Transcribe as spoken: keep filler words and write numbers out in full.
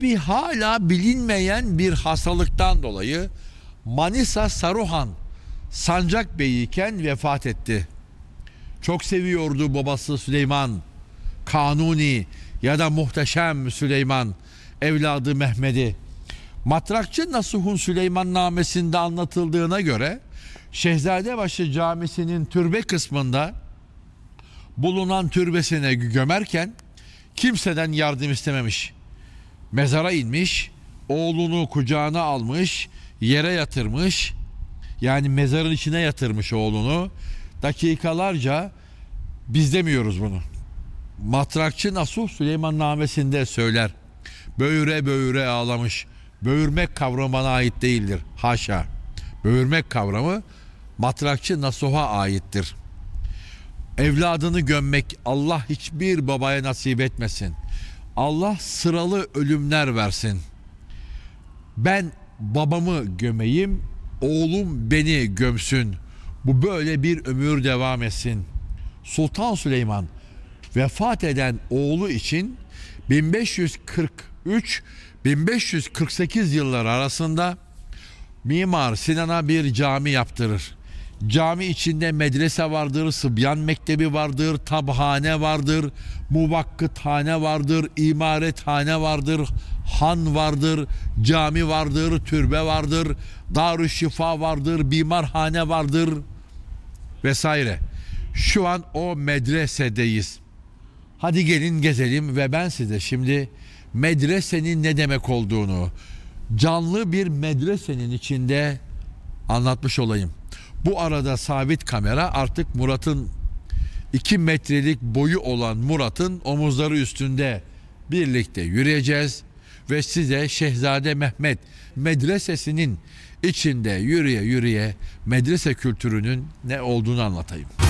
bir hala bilinmeyen bir hastalıktan dolayı Manisa Saruhan Sancak Bey iken vefat etti. Çok seviyordu babası Süleyman, Kanuni ya da Muhteşem Süleyman, evladı Mehmet'i. Matrakçı Nasuh'un Süleyman Namesi'nde anlatıldığına göre Şehzadebaşı Camisi'nin türbe kısmında bulunan türbesine gömerken kimseden yardım istememiş. Mezara inmiş, oğlunu kucağına almış, yere yatırmış. Yani mezarın içine yatırmış oğlunu. Dakikalarca biz demiyoruz bunu. Matrakçı Nasuh Süleyman Namesi'nde söyler. Böğüre böğüre ağlamış. Böğürmek kavramı bana ait değildir. Haşa. Böğürmek kavramı Matrakçı Nasuh'a aittir. Evladını gömmek Allah hiçbir babaya nasip etmesin. Allah sıralı ölümler versin. Ben babamı gömeyim, oğlum beni gömsün. Bu böyle bir ömür devam etsin. Sultan Süleyman vefat eden oğlu için bin beş yüz kırk üç bin beş yüz kırk sekiz yılları arasında Mimar Sinan'a bir cami yaptırır. Cami içinde medrese vardır, sıbyan mektebi vardır, tabhane vardır, muvakkıthane vardır, imarethane vardır, han vardır, cami vardır, türbe vardır, darüşşifa vardır, bimarhane vardır vesaire. Şu an o medresedeyiz. Hadi gelin gezelim ve ben size şimdi medresenin ne demek olduğunu canlı bir medresenin içinde anlatmış olayım. Bu arada sabit kamera artık Murat'ın iki metrelik boyu olan Murat'ın omuzları üstünde birlikte yürüyeceğiz ve size Şehzade Mehmet medresesinin içinde yürüye yürüye medrese kültürünün ne olduğunu anlatayım.